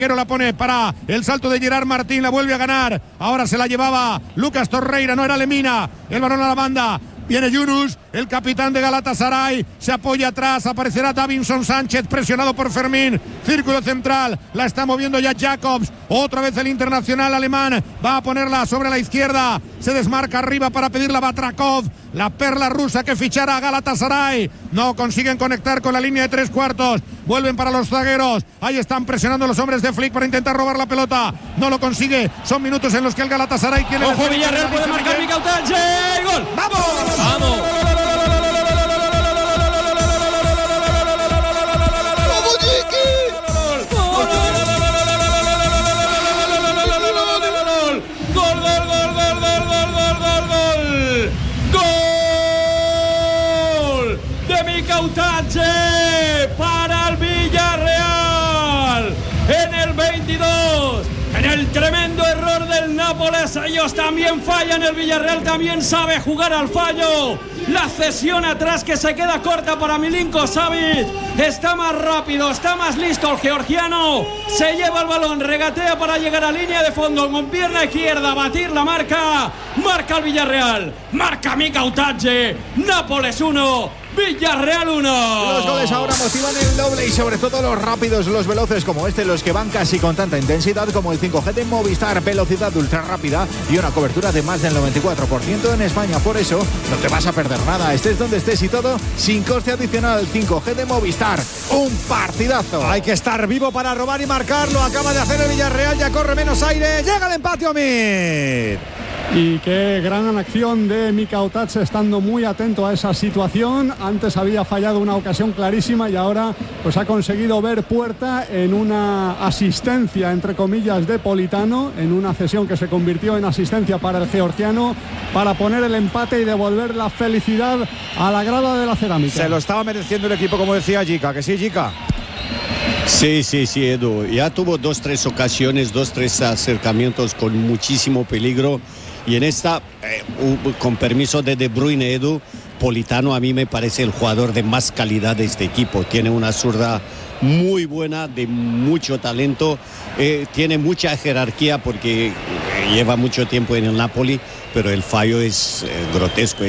La pone para el salto de Gerard Martín, la vuelve a ganar. Ahora se la llevaba Lucas Torreira, no era Lemina. El balón a la banda. Viene Yunus, el capitán de Galatasaray, se apoya atrás, aparecerá Davinson Sánchez, presionado por Fermín, círculo central, la está moviendo ya Jacobs, otra vez el internacional alemán, va a ponerla sobre la izquierda, se desmarca arriba para pedirla a Batrakov, la perla rusa que fichará a Galatasaray, no consiguen conectar con la línea de 3/4, vuelven para los zagueros, ahí están presionando los hombres de Flick para intentar robar la pelota, no lo consigue, son minutos en los que el Galatasaray tiene... ¡Ojo, Villarreal puede marcar Mikautadze! ¡Gol! ¡Vamos! ¡Vamos! Mikautadze para el Villarreal en el 22. En el tremendo error del Nápoles, ellos también fallan. El Villarreal también sabe jugar al fallo. La cesión atrás que se queda corta para Milinko Savic. Está más rápido, está más listo el georgiano. Se lleva el balón, regatea para llegar a línea de fondo con pierna izquierda, batir la marca. Marca el Villarreal, marca Mikautadze. Nápoles 1, Villarreal 1. Los goles ahora motivan el doble y sobre todo los rápidos, los veloces como este, los que van casi con tanta intensidad como el 5G de Movistar, velocidad ultra rápida y una cobertura de más del 94% en España. Por eso no te vas a perder nada, estés donde estés y todo sin coste adicional. 5G de Movistar, un partidazo. Hay que estar vivo para robar y marcarlo. Acaba de hacer el Villarreal, ya corre menos aire. Llega el empate, Omid. Y qué gran acción de Mikautadze, estando muy atento a esa situación. Antes había fallado una ocasión clarísima y ahora pues ha conseguido ver puerta en una asistencia, entre comillas, de Politano, en una cesión que se convirtió en asistencia para el georgiano, para poner el empate y devolver la felicidad a la grada de la Cerámica. Se lo estaba mereciendo el equipo, como decía Jica, que sí, Jica. Sí, Edu. Ya tuvo 2-3 ocasiones, 2-3 acercamientos con muchísimo peligro. Y en esta, con permiso de Bruyne, Edu, Politano a mí me parece el jugador de más calidad de este equipo. Tiene una zurda muy buena, de mucho talento, tiene mucha jerarquía porque lleva mucho tiempo en el Napoli, pero el fallo es grotesco,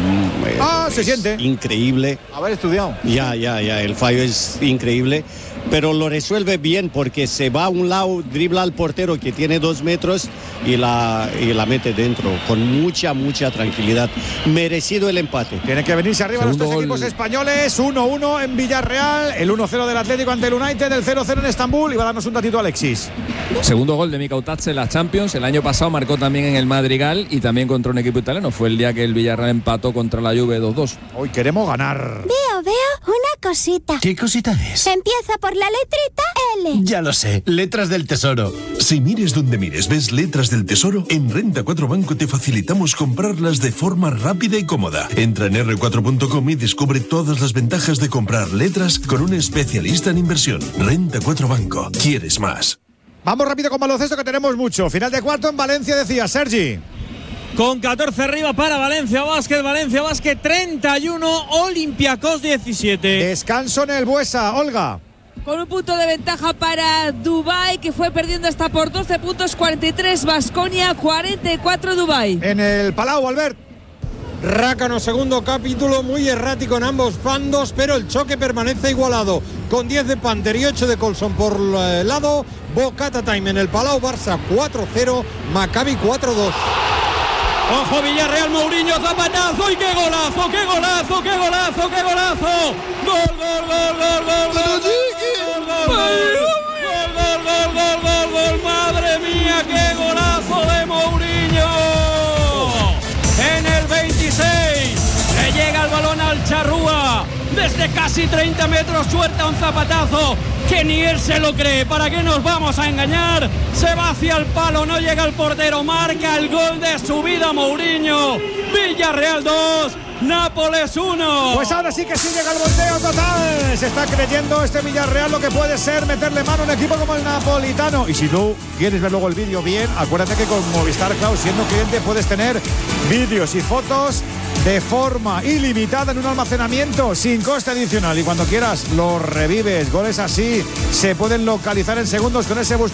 se siente increíble. Haber estudiado. Ya, el fallo es increíble, pero lo resuelve bien porque se va a un lado, dribla al portero que tiene 2 metros y la mete dentro con mucha tranquilidad. Merecido el empate. Tiene que venirse arriba segundo los tres equipos españoles. 1-1 en Villarreal, el 1-0 del Atlético ante el United, el 0-0 en Estambul. Y va a darnos un datito Alexis. Segundo gol de Mikautadze en la Champions. El año pasado marcó también en el Madrigal y también contra un equipo italiano. Fue el día que el Villarreal empató contra la Juve 2-2. Hoy queremos ganar. Veo una cosita. ¿Qué cosita es? Empieza por la letrita L. Ya lo sé, Letras del Tesoro. Si mires donde mires, ves Letras del Tesoro, en Renta 4 Banco te facilitamos comprarlas de forma rápida y cómoda. Entra en r4.com y descubre todas las ventajas de comprar letras con un especialista en inversión. Renta 4 Banco. ¿Quieres más? Vamos rápido con baloncesto, que tenemos mucho. Final de cuarto en Valencia, decía Sergi. Con 14 arriba para Valencia Basket 31, Olympiacos 17. Descanso en el Buesa, Olga. Con un punto de ventaja para Dubái, que fue perdiendo hasta por 12 puntos, 43 Baskonia, 44 Dubái. En el Palau, Albert. Rácano, segundo capítulo, muy errático en ambos bandos, pero el choque permanece igualado, con 10 de Panther y 8 de Colson por lado. Bocata Time en el Palau, Barça 4-0, Maccabi 4-2. Ojo Villarreal, Mourinho, zapatazo y qué golazo, qué golazo, qué golazo, qué golazo. Gol, madre mía, qué golazo de Mourinho. En el 26 le llega el balón al Charrúa, desde casi 30 metros suelta un zapatazo que ni él se lo cree. ¿Para qué nos vamos a engañar? Se va hacia el palo, no llega el portero, marca el gol de su vida Mourinho. Villarreal 2, Nápoles 1. Pues ahora sí que sí llega el volteo total. Se está creyendo este Villarreal lo que puede ser meterle mano a un equipo como el Napolitano. Y si tú quieres ver luego el vídeo bien, acuérdate que con Movistar Cloud, siendo cliente, puedes tener vídeos y fotos de forma ilimitada en un almacenamiento sin coste adicional y cuando quieras los revives. Goles así se pueden localizar en segundos con ese buscador